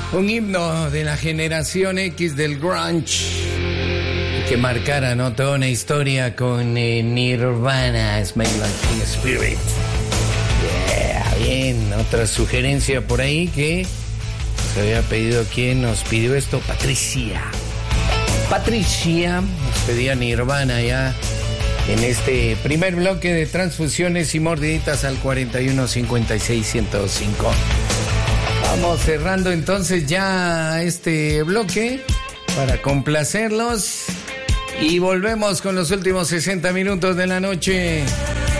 Un himno de la generación X del grunge que marcara, ¿no?, toda una historia con Nirvana, Smell Like Teen Spirit. Yeah, bien. Otra sugerencia por ahí que se había pedido. ¿Quién nos pidió esto? Patricia nos pedía Nirvana ya en este primer bloque de transfusiones y mordiditas al 41-56-105. Vamos cerrando entonces ya este bloque para complacerlos y volvemos con los últimos 60 minutos de la noche.